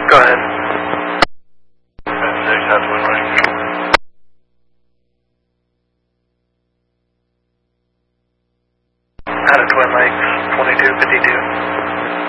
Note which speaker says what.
Speaker 1: Go ahead.
Speaker 2: 6 has Twin Lakes.
Speaker 1: Out of Twin Lakes, 2252.